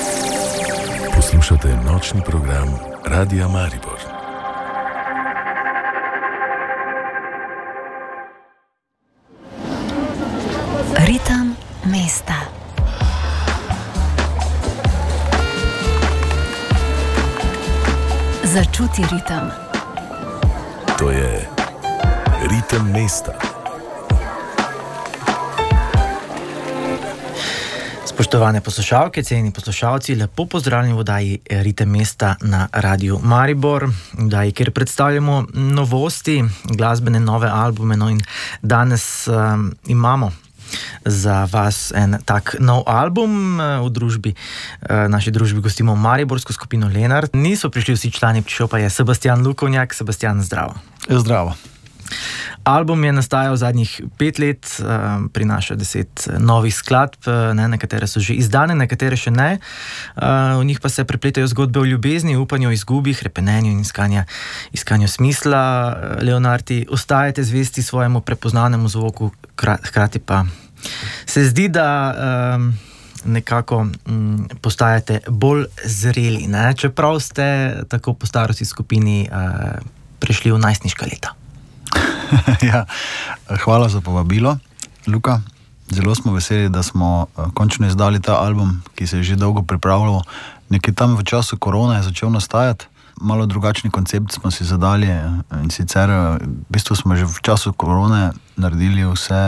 Poslušate nočni program Radia Maribor. Ritem mesta. Začuti ritem. To je ritem mesta. Spoštovane poslušalke, cenjeni poslušalci, lepo pozdravljeni v oddaji Ritem mesta na Radiu Maribor, oddaji, kjer predstavljamo novosti, glasbene nove albume. No, in danes imamo za vas en tak nov album v družbi, naši družbi gostimo mariborsko skupino Lenart. Niso prišli vsi člani, prišel pa je Sebastian Lukovnjak. Sebastian, zdravo. Zdravo. Album je nastajal zadnjih 5 let, prinaša 10 novih skladb, nekatere so že izdane, nekatere še ne. V njih pa se prepletajo zgodbe o ljubezni, upanju o izgubi, hrepenenju in iskanju smisla. Leonardi, ostajate zvesti svojemu prepoznanemu zvoku, hkrati pa se zdi, da nekako postajate bolj zreli, ne? Čeprav ste tako po starosti skupini prešli v najstniška leta. Ja, hvala za povabilo, Luka. Zelo smo veseli, da smo končno izdali ta album, ki se je že dolgo pripravljal. Nekaj tam v času korone je začel nastajati. Malo drugačni koncept smo si zadali in sicer v bistvu smo že v času korone naredili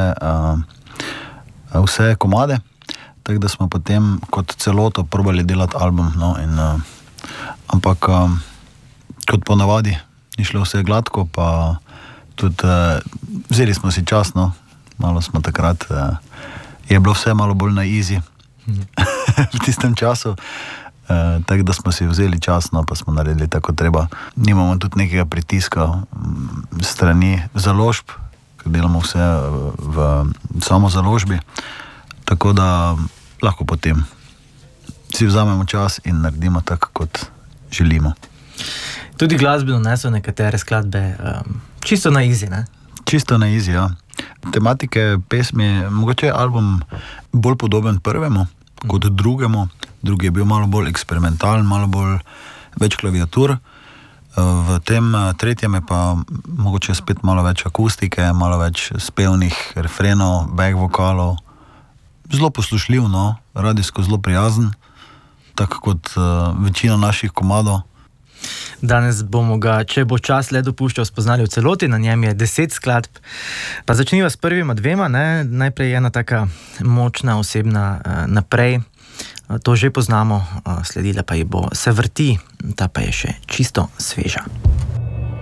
vse komade, tako da smo potem kot celoto probali delati album. No, ampak kot ponavadi ni šlo vse gladko, pa tudi vzeli smo si čas, no. Malo smo takrat, je bilo vse malo bolj na easy v tistem času, tako da smo si vzeli čas, no, pa smo naredili tako treba. Nimamo tudi nekega pritiska strani založb, ker delamo vse v samo založbi, tako da lahko potem si vzamemo čas in naredimo tako, kot želimo. Tudi glasbeno so nekatere skladbe čisto na easy, ne? Čisto na easy, ja. Tematike pesmi, mogoče je album bolj podoben prvemu kot drugemu. Drugi je bil malo bolj eksperimentalen, malo bolj več klaviatur. V tem tretjem je pa mogoče spet malo več akustike, malo več spevnih refrenov, back vokalov. Zelo poslušljiv, no, radijsko zelo prijazen, tako kot večina naših komadov. Danes bomo ga, če bo čas le dopuščal, spoznali v celoti. Na njem je 10 skladb. Pa začniva s prvima dvema, ne? Najprej ena taka močna, osebna, Naprej. To že poznamo, sledila pa ji bo Se vrti, ta pa je še čisto sveža.